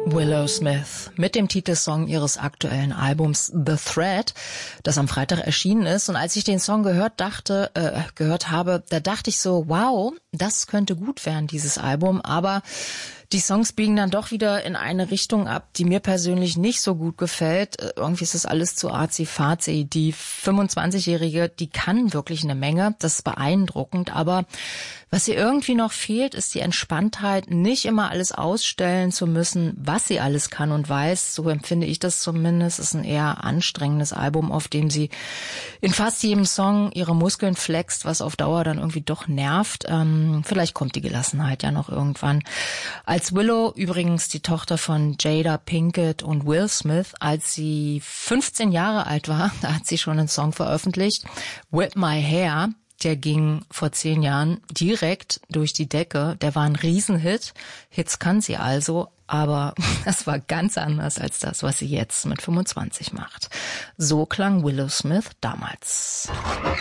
Willow Smith mit dem Titelsong ihres aktuellen Albums The Thread, das am Freitag erschienen ist. Und als ich den Song gehört habe, da dachte ich so, wow, das könnte gut werden, dieses Album. Aber die Songs biegen dann doch wieder in eine Richtung ab, die mir persönlich nicht so gut gefällt. Irgendwie ist das alles zu arzi-fazi. Die 25-Jährige, die kann wirklich eine Menge. Das ist beeindruckend. Aber was ihr irgendwie noch fehlt, ist die Entspanntheit, nicht immer alles ausstellen zu müssen, was sie alles kann und weiß. So empfinde ich das zumindest. Es ist ein eher anstrengendes Album, auf dem sie in fast jedem Song ihre Muskeln flext, was auf Dauer dann irgendwie doch nervt. Vielleicht kommt die Gelassenheit ja noch irgendwann. Als Willow, übrigens die Tochter von Jada Pinkett und Will Smith, als sie 15 Jahre alt war, da hat sie schon einen Song veröffentlicht, Whip My Hair. Der ging vor 10 Jahren direkt durch die Decke. Der war ein Riesenhit. Hits kann sie also, aber das war ganz anders als das, was sie jetzt mit 25 macht. So klang Willow Smith damals.